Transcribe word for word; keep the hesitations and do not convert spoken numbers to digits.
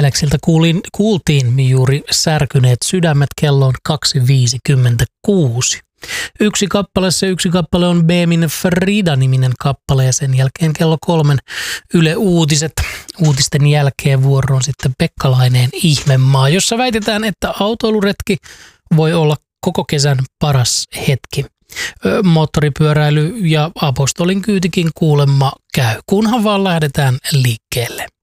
Eleksiltä kuulin, kuultiin juuri Särkyneet sydämet, kello on kaksi viisikymmentäkuusi. Yksi kappale, se yksi kappale on Beemin Frida-niminen kappale ja sen jälkeen kello kolmen Yle Uutiset. Uutisten jälkeen vuoroon sitten Pekka Laineen Ihmemaa, jossa väitetään, että autoiluretki voi olla koko kesän paras hetki. Moottoripyöräily ja apostolin kyytikin kuulemma käy, kunhan vaan lähdetään liikkeelle.